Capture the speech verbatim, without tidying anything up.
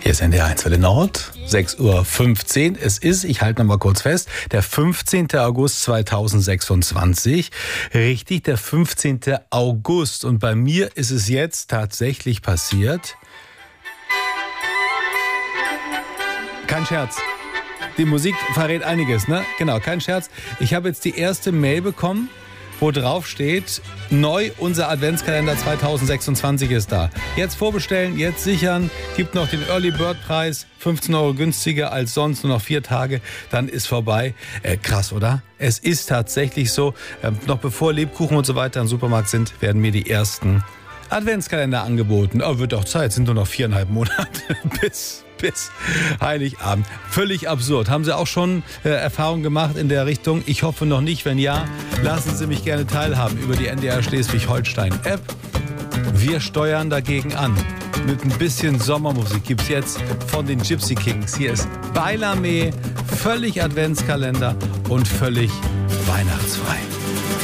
Hier ist N D R eins Welle Nord, sechs Uhr fünfzehn. Es ist, ich halte noch mal kurz fest, der fünfzehnte August zweitausendsechsundzwanzig. Richtig, der fünfzehnte August. Und bei mir ist es jetzt tatsächlich passiert. Kein Scherz. Die Musik verrät einiges, ne? Genau, kein Scherz. Ich habe jetzt die erste Mail bekommen, wo drauf steht, neu, unser Adventskalender zweitausendsechsundzwanzig ist da. Jetzt vorbestellen, jetzt sichern, gibt noch den Early Bird Preis, fünfzehn Euro günstiger als sonst, nur noch vier Tage, dann ist vorbei. Äh, krass, oder? Es ist tatsächlich so, äh, noch bevor Lebkuchen und so weiter im Supermarkt sind, werden mir die ersten Adventskalender angeboten. Oh, wird doch Zeit, sind nur noch viereinhalb Monate bis... bis Heiligabend. Völlig absurd. Haben Sie auch schon äh, Erfahrungen gemacht in der Richtung? Ich hoffe noch nicht. Wenn ja, lassen Sie mich gerne teilhaben über die N D R Schleswig-Holstein-App. Wir steuern dagegen an. Mit ein bisschen Sommermusik gibt es jetzt von den Gypsy Kings. Hier ist Beilermee, völlig Adventskalender und völlig weihnachtsfrei.